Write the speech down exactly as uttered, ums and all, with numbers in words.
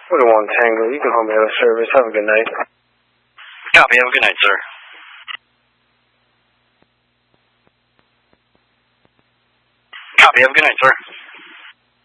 forty-one Tango, you can hold me out of service. Have a good night. Copy. Have a good night, sir. Copy. Have a good night, sir.